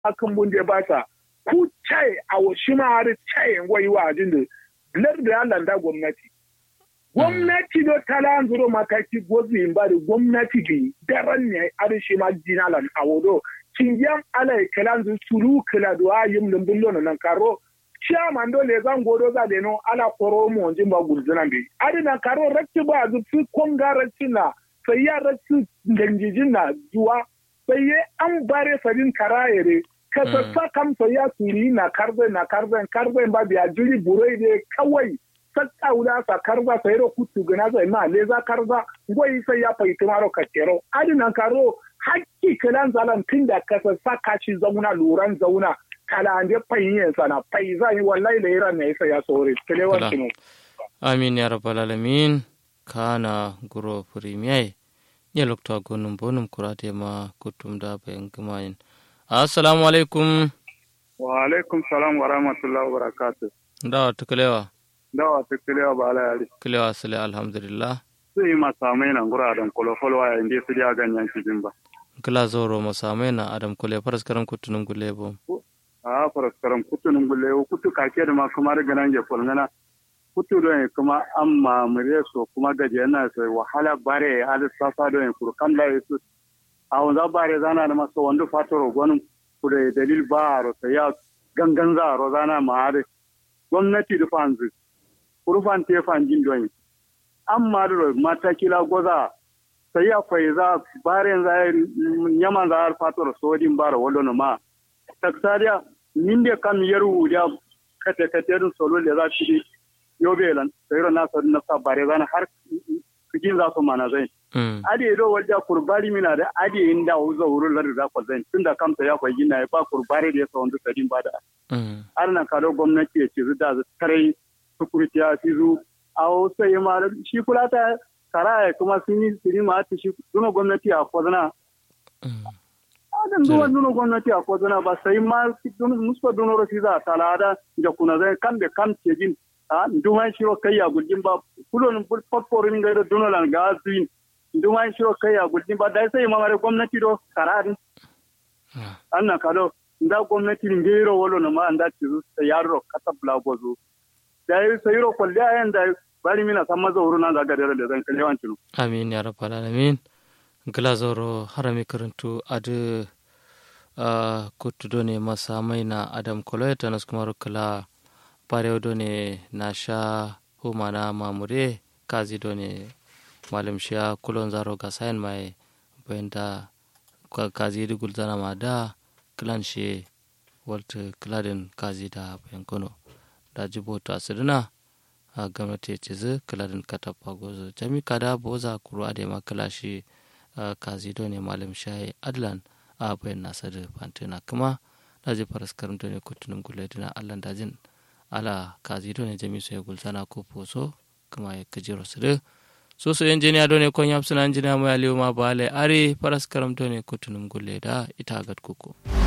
akan bunde ba ta ku chai a washi ma har chai ngwai wa jin da da Allah da gwamnati gwamnati do talan zuro mataki gozi imbari gwamnati bi daran ne arshi ma dinalan awodo cinjan alai kalan zu suru kala do ayim lumbullo nan karo chairman do le zan godo za de no ala koromo jimba gulzuna bi adina karo rakti ba zu fi kongaracina sai ya rakti ganjijin na zuwa sai ya an bare sadin karayere kasassa kam sai ya turi na karbe ba biya juri burai de kawai sakka wula sa karba sai ro kutu gana sai ma leza karba goyi sai ya faiti maro kacero adina karo hakki kalan zalan tinda kasassa kashi zauna luran zauna kala ande fayin sana faiza yi wallahi da iran ne sai ya sore kelewan kinu amin ya rabbal alamin kana guro premier ya lokta gonum bonum kurate ma kutum da bayan gumayin assalamu alaikum wa alaikum salam wa rahmatullahi wa barakatuh dawa tukalewa ba ala yari kalewa sale alhamdulillah sai masamai nan gura dan kolofolo ya inde su ya ganyan cikin ba kala zoro masamai na adam kole faras karam kutunun gulebo a faras karam kutunun gulebo kutu kake da ma kuma daga nan je folngana kutu do kuma amma mure so kuma gaje yana sai wahala bare al safa do kuru kan la yesu a wanda bare zana da maso wanda fatoro gonum kude dalil baro sai ya gangan za ro zana ma har gwamnati da fanzu kurfan te fanjin don amma da matakila goza sai ya faiza bare za nyaman za fatoro sodin baro wallo ma taksariya ninde kam yaru da kate dun solo da za shi yobelan sai ran na sa bare zana har kijin za su mana zai ade do walja kurbari mina da ade inda uzo wurin lar da ko zai tunda kamta ya kwai gina ba kurbari da ya wanda sadin bada arna kado gwamnati ya ce da kare security ya fizu awo sai ma shi kula ta karaya kuma sun yi siri ma ta shi duno gwamnati a kozana adan duno gwamnati a kozana ba sai ma duno musko duno rasiza talada da kuna zai kan da kan ce jin nduman shiro kai ya gudin ba kulon popporin ga da donolan ga azin nduman shiro kai ya gudin ba dai sai mamare gwamnati do kararin annan kalo nda gwamnati ngiro wolo na ma anda tiru yaro kata blagozo dai sai ro kolle ayan da bari mina san mazo uruna da gadare da zan kalewan tinu amin ya rabbal alamin glazoro harami karantu adu kutu done masa maina adam koloyta nas kuma kala parew done na sha humana mamure kazi done malam sha kulon zaro gasayan mai benda kazi di gulzana mada klan she walta kladin kazi da bayan kono da jibota asirina a gwamnati ce zai kladin katapa gozo jami kada boza kuru ade ma kalashi kazi done malam sha adlan a bayan nasa da fantina kuma da ji faras karamta ne kutunin guledina allan dajin ala kazi do ne jami so e gultana ko poso kuma e kajiro sire so engineer do ne ko nyam suna engineer mo aliyo ma bale ari paras karam to ne kutunum gulle da ita gad kuko